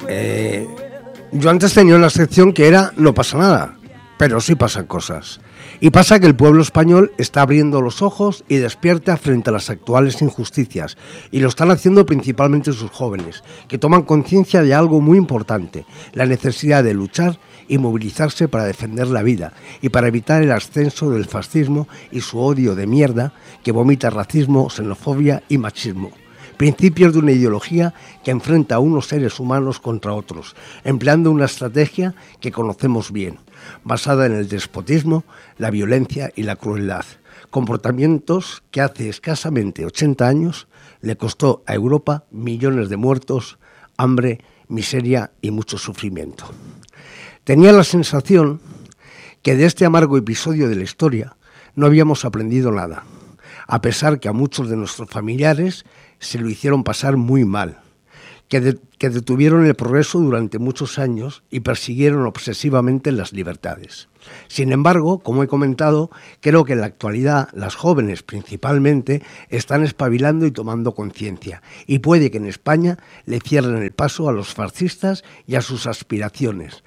Yo antes tenía una sección que era no pasa nada, pero sí pasan cosas. Y pasa que el pueblo español está abriendo los ojos y despierta frente a las actuales injusticias, y lo están haciendo principalmente sus jóvenes, que toman conciencia de algo muy importante, la necesidad de luchar y movilizarse para defender la vida y para evitar el ascenso del fascismo y su odio de mierda que vomita racismo, xenofobia y machismo. Principios de una ideología que enfrenta a unos seres humanos contra otros, empleando una estrategia que conocemos bien, basada en el despotismo, la violencia y la crueldad. Comportamientos que hace escasamente 80 años le costó a Europa millones de muertos, hambre, miseria y mucho sufrimiento. Tenía la sensación que de este amargo episodio de la historia no habíamos aprendido nada, a pesar que a muchos de nuestros familiares se lo hicieron pasar muy mal, que detuvieron el progreso durante muchos años y persiguieron obsesivamente las libertades. Sin embargo, como he comentado, creo que en la actualidad las jóvenes principalmente están espabilando y tomando conciencia, y puede que en España le cierren el paso a los fascistas y a sus aspiraciones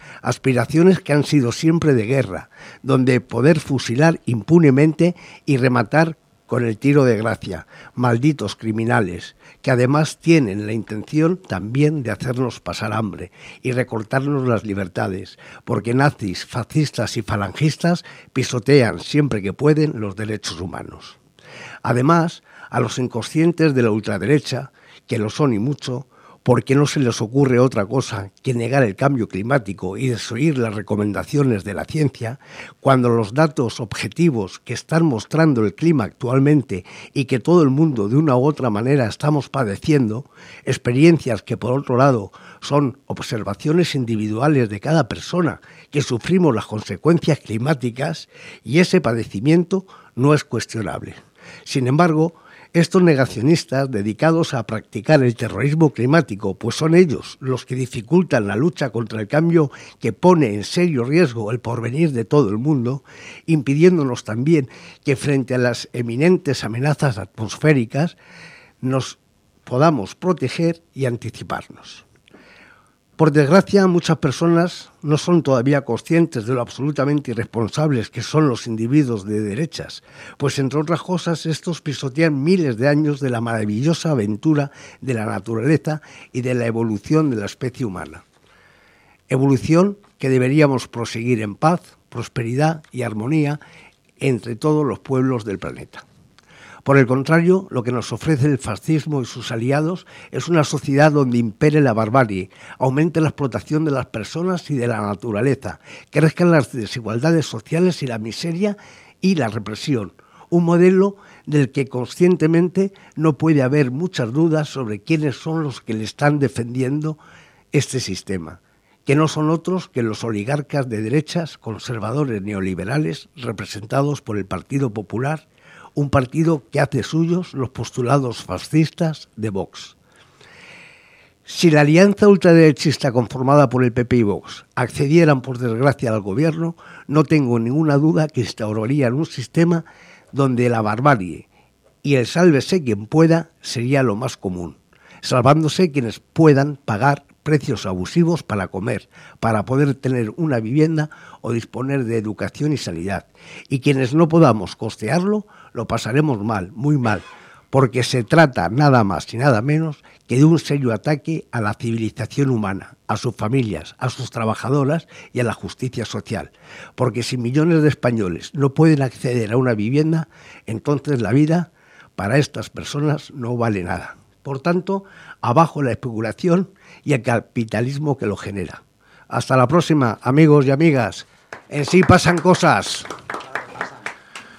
que han sido siempre de guerra, donde poder fusilar impunemente y rematar con el tiro de gracia, malditos criminales, que además tienen la intención también de hacernos pasar hambre y recortarnos las libertades, porque nazis, fascistas y falangistas pisotean siempre que pueden los derechos humanos. Además, a los inconscientes de la ultraderecha, que lo son y mucho, porque no se les ocurre otra cosa que negar el cambio climático y desoír las recomendaciones de la ciencia, cuando los datos objetivos que están mostrando el clima actualmente y que todo el mundo de una u otra manera estamos padeciendo, experiencias que por otro lado son observaciones individuales de cada persona que sufrimos las consecuencias climáticas, y ese padecimiento no es cuestionable. Sin embargo, estos negacionistas dedicados a practicar el terrorismo climático, pues son ellos los que dificultan la lucha contra el cambio que pone en serio riesgo el porvenir de todo el mundo, impidiéndonos también que frente a las eminentes amenazas atmosféricas nos podamos proteger y anticiparnos. Por desgracia, muchas personas no son todavía conscientes de lo absolutamente irresponsables que son los individuos de derechas, pues entre otras cosas estos pisotean miles de años de la maravillosa aventura de la naturaleza y de la evolución de la especie humana. Evolución que deberíamos proseguir en paz, prosperidad y armonía entre todos los pueblos del planeta. Por el contrario, lo que nos ofrece el fascismo y sus aliados es una sociedad donde impere la barbarie, aumente la explotación de las personas y de la naturaleza, crezcan las desigualdades sociales y la miseria y la represión. Un modelo del que conscientemente no puede haber muchas dudas sobre quiénes son los que le están defendiendo este sistema, que no son otros que los oligarcas de derechas, conservadores neoliberales, representados por el Partido Popular, un partido que hace suyos los postulados fascistas de Vox. Si la alianza ultraderechista conformada por el PP y Vox accedieran por desgracia al gobierno, no tengo ninguna duda que instaurarían un sistema donde la barbarie y el sálvese quien pueda sería lo más común, salvándose quienes puedan pagar precios abusivos para comer, para poder tener una vivienda o disponer de educación y sanidad. Y quienes no podamos costearlo, lo pasaremos mal, muy mal, porque se trata nada más y nada menos que de un serio ataque a la civilización humana, a sus familias, a sus trabajadoras y a la justicia social. Porque si millones de españoles no pueden acceder a una vivienda, entonces la vida para estas personas no vale nada. Por tanto, abajo la especulación y el capitalismo que lo genera. Hasta la próxima, amigos y amigas. En sí pasan cosas.